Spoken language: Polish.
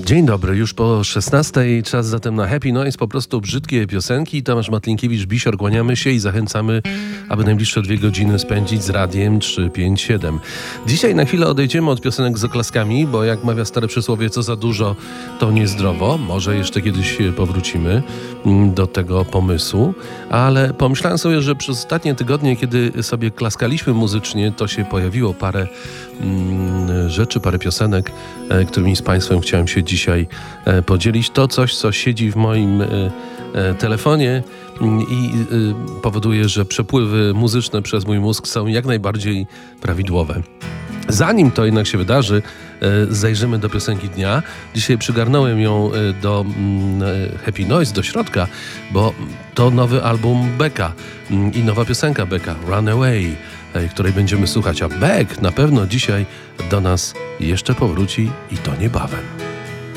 Dzień dobry, już po 16:00 czas zatem na Happy Noise, po prostu brzydkie piosenki. Tomasz Matlinkiewicz, Bisior, kłaniamy się i zachęcamy, aby najbliższe 2 godziny spędzić z radiem 357. Dzisiaj na chwilę odejdziemy od piosenek z oklaskami, bo jak mawia stare przysłowie, co za dużo, to niezdrowo. Może jeszcze kiedyś powrócimy do tego pomysłu, ale pomyślałem sobie, że przez ostatnie tygodnie, kiedy sobie klaskaliśmy muzycznie, to się pojawiło parę rzeczy, parę piosenek, którymi z Państwem chciałem się dzisiaj podzielić. To coś, co siedzi w moim telefonie i powoduje, że przepływy muzyczne przez mój mózg są jak najbardziej prawidłowe. Zanim to jednak się wydarzy, zajrzymy do piosenki dnia. Dzisiaj przygarnąłem ją do Happy Noise, do środka, bo to nowy album Becka i nowa piosenka Becka, Runaway, której będziemy słuchać. A Beck na pewno dzisiaj do nas jeszcze powróci i to niebawem.